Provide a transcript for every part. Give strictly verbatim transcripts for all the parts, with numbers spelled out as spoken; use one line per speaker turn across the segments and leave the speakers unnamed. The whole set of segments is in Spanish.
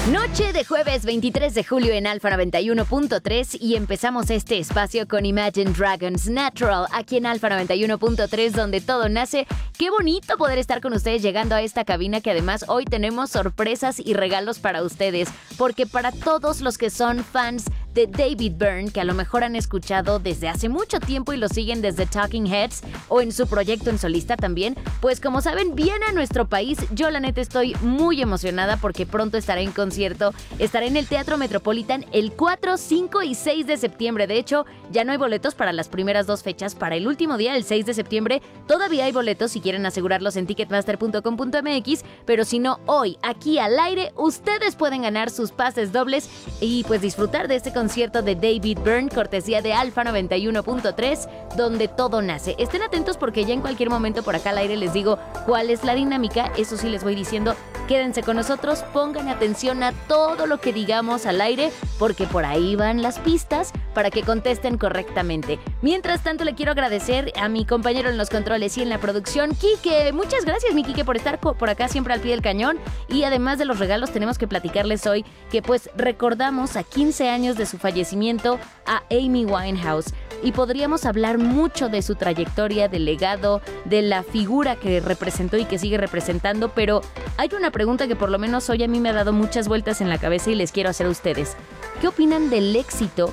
Noche de jueves veintitrés de julio en Alfa noventa y uno punto tres y empezamos este espacio con Imagine Dragons Natural aquí en Alfa noventa y uno punto tres donde todo nace. Qué bonito poder estar con ustedes llegando a esta cabina que además hoy tenemos sorpresas y regalos para ustedes, porque para todos los que son fans de David Byrne, que a lo mejor han escuchado desde hace mucho tiempo y lo siguen desde Talking Heads o en su proyecto en solista también, pues como saben, viene a nuestro país. Yo la neta estoy muy emocionada porque pronto estaré en concierto, estaré en el Teatro Metropolitan el cuatro, cinco y seis de septiembre. De hecho, ya no hay boletos para las primeras dos fechas. Para el último día, el seis de septiembre, todavía hay boletos si quieren asegurarlos en ticketmaster punto com punto m x, pero si no, hoy, aquí al aire, ustedes pueden ganar sus pases dobles y pues disfrutar de este concierto concierto de David Byrne, cortesía de Alfa noventa y uno punto tres, donde todo nace. Estén atentos porque ya en cualquier momento por acá al aire les digo cuál es la dinámica. Eso sí les voy diciendo, quédense con nosotros, pongan atención a todo lo que digamos al aire, porque por ahí van las pistas para que contesten correctamente. Mientras tanto, le quiero agradecer a mi compañero en los controles y en la producción, Quique. Muchas gracias, mi Quique, por estar por acá siempre al pie del cañón. Y además de los regalos, tenemos que platicarles hoy que pues recordamos a quince años de su fallecimiento a Amy Winehouse. Y podríamos hablar mucho de su trayectoria, del legado, de la figura que representó y que sigue representando, pero hay una pregunta que por lo menos hoy a mí me ha dado muchas vueltas en la cabeza y les quiero hacer a ustedes. ¿Qué opinan del éxito?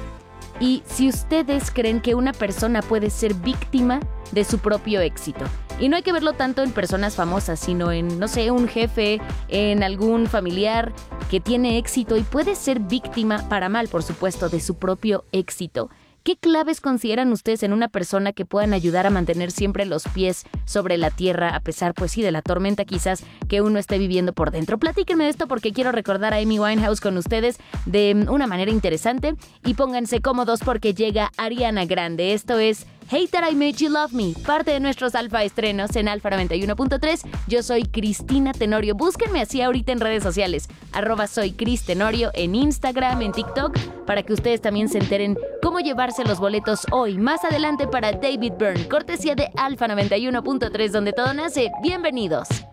Y si ustedes creen que una persona puede ser víctima de su propio éxito. Y no hay que verlo tanto en personas famosas, sino en, no sé, un jefe, en algún familiar que tiene éxito y puede ser víctima, para mal por supuesto, de su propio éxito. ¿Qué claves consideran ustedes en una persona que puedan ayudar a mantener siempre los pies sobre la tierra, a pesar, pues sí, de la tormenta quizás que uno esté viviendo por dentro? Platíquenme de esto porque quiero recordar a Amy Winehouse con ustedes de una manera interesante. Y pónganse cómodos porque llega Ariana Grande. Esto es Hate That I Made You Love Me, parte de nuestros Alfa estrenos en Alfa noventa y uno punto tres. Yo soy Cristina Tenorio. Búsquenme así ahorita en redes sociales, arroba soy Cris Tenorio en Instagram, en TikTok, para que ustedes también se enteren cómo llevarse los boletos hoy, más adelante para David Byrne, cortesía de Alfa noventa y uno punto tres, donde todo nace. Bienvenidos.